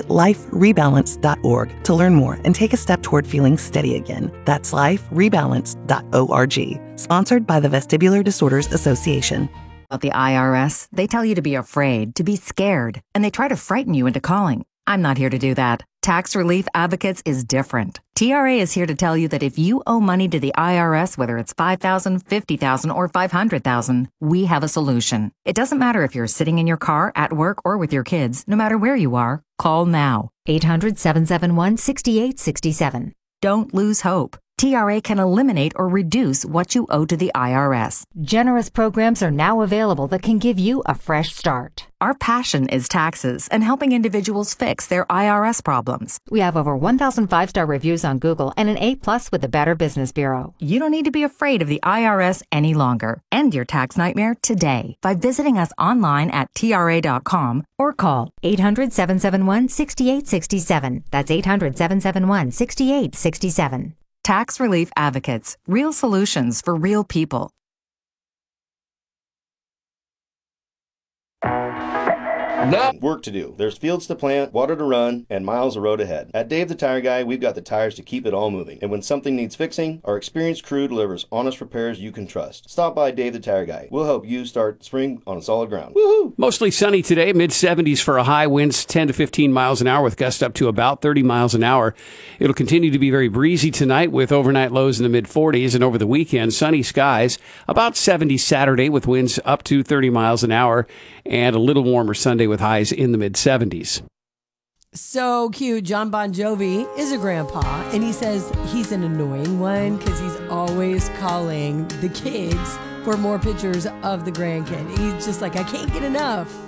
Visit liferebalance.org to learn more and take a step toward feeling steady again. That's liferebalance.org. Sponsored by the Vestibular Disorders Association. Of the IRS, they tell you to be afraid, to be scared, and they try to frighten you into calling. I'm not here to do that. Tax Relief Advocates is different. TRA is here to tell you that if you owe money to the IRS, whether it's $5,000, $50,000, or $500,000, we have a solution. It doesn't matter if you're sitting in your car, at work, or with your kids. No matter where you are, call now. 800-771-6867. Don't lose hope. TRA can eliminate or reduce what you owe to the IRS. Generous programs are now available that can give you a fresh start. Our passion is taxes and helping individuals fix their IRS problems. We have over 1,000 5-star reviews on Google and an A+ with the Better Business Bureau. You don't need to be afraid of the IRS any longer. End your tax nightmare today by visiting us online at TRA.com or call 800-771-6867. That's 800-771-6867. Tax Relief Advocates. Real solutions for real people. Work to do. There's fields to plant, water to run, and miles of road ahead. At Dave the Tire Guy, we've got the tires to keep it all moving. And when something needs fixing, our experienced crew delivers honest repairs you can trust. Stop by Dave the Tire Guy. We'll help you start spring on solid ground. Woohoo! Mostly sunny today, mid-70s for a high, winds 10 to 15 miles an hour with gusts up to about 30 miles an hour. It'll continue to be very breezy tonight with overnight lows in the mid-40s, and over the weekend, sunny skies, about 70 Saturday with winds up to 30 miles an hour, and a little warmer Sunday with highs in the mid-70s. So cute. John Bon Jovi is a grandpa, and he says he's an annoying one because he's always calling the kids for more pictures of the grandkid. He's just like, I can't get enough.